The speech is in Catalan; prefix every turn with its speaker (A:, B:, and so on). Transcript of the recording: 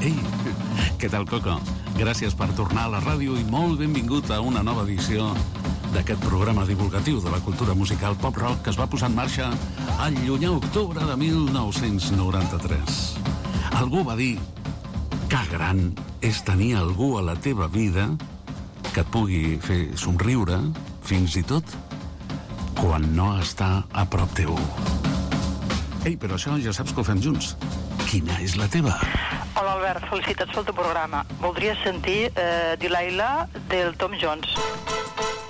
A: Ei, què tal, Coco? Gràcies per tornar a la ràdio i molt benvingut a una nova edició d'aquest programa divulgatiu de la cultura musical pop-rock que es va posar en marxa al llunyà octubre de 1993. Algú va dir que gran és tenir algú a la teva vida que et pugui fer somriure, fins i tot quan no està a prop teu. Ei, però això ja saps que ho fem junts. Quina és la teva?
B: Hola, Albert, felicitats pel teu programa. Voldria sentir Delilah del Tom Jones.